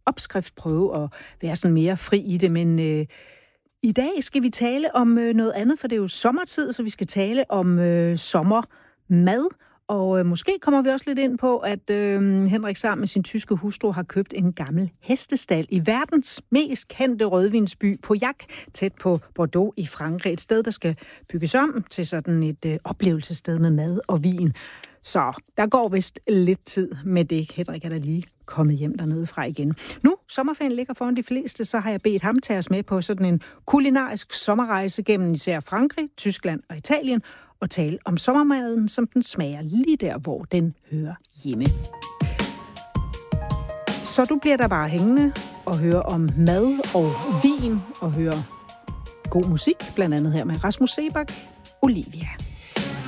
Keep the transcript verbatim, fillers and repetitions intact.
opskrift prøve at være sådan mere fri i det, men øh, i dag skal vi tale om øh, noget andet, for det er jo sommertid, så vi skal tale om øh, sommermad. Og øh, måske kommer vi også lidt ind på, at øh, Henrik sammen med sin tyske hustru har købt en gammel hestestal i verdens mest kendte rødvinsby, Pauillac, tæt på Bordeaux i Frankrig. Et sted, der skal bygges om til sådan et øh, oplevelsessted med mad og vin. Så der går vist lidt tid med det. Henrik er da lige kommet hjem dernede fra igen. Nu, sommerferien ligger foran de fleste, så har jeg bedt ham tage os med på sådan en kulinarisk sommerrejse gennem især Frankrig, Tyskland og Italien, og tale om sommermaden, som den smager lige der, hvor den hører hjemme. Så du bliver der bare hængende og høre om mad og vin og høre god musik, blandt andet her med Rasmus Seebach, Olivia.